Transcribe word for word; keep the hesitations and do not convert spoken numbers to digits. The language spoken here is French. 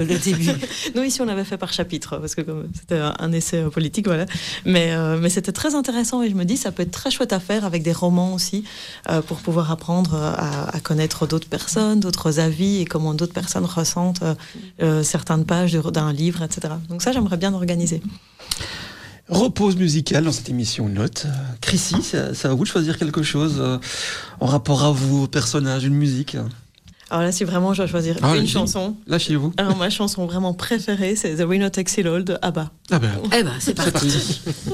le début. Nous, ici, on avait fait par chapitre, parce que comme c'était un essai politique, voilà. Mais, euh, mais c'était très intéressant et je me dis, ça peut être très chouette à faire avec des romans aussi, euh, pour pouvoir apprendre à, à connaître d'autres personnes, d'autres avis et comment d'autres personnes ressentent euh, certaines pages de, d'un livre, et cetera. Donc ça, j'aimerais bien organiser. Repose musicale dans cette émission Note. Chrissy, c'est, c'est à vous de choisir quelque chose euh, en rapport à vous, au personnage, une musique. Alors là, si vraiment je dois choisir ah, une lâchez, chanson. Lâchez-vous. Alors ma chanson vraiment préférée, c'est The Winner Takes It All de ABBA. Ah ben, eh ben, c'est parti.